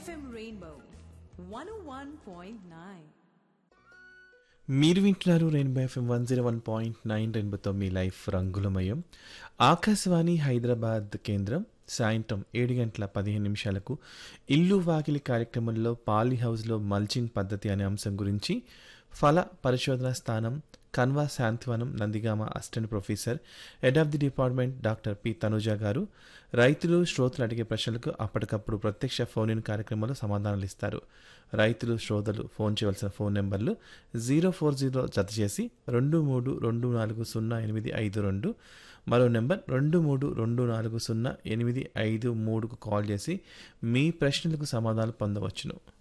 FM Rainbow 101.9. మీరు వింటున్నారు rainbow FM 101.9 రెయిన్బోతో మీ లైఫ్ రంగులమయం. ఆకాశవాణి హైదరాబాద్ కేంద్రం సాయంత్రం 7:15 ఇల్లు వాకిలి కార్యక్రమంలో పాలీ హౌస్లో మల్చింగ్ పద్ధతి అనే అంశం గురించి ఫల పరిశోధన స్థానం Kanva Shantivanam Nandigama assistant professor head of the department doctor P Tanuja గారు రైతులు శ్రోతలు అడిగే ప్రశ్నలకు అప్పటికప్పుడు ప్రత్యక్ష ఫోన్ ఇన్ కార్యక్రమంలో సమాధానాలు ఇస్తారు. రైతులు శ్రోతలు ఫోన్ చేయవలసిన ఫోన్ నెంబర్లు 040 జత చేసి 23240852, మరో నెంబర్ 23240853కు కాల్ చేసి మీ ప్రశ్నలకు సమాధానాలు పొందవచ్చును.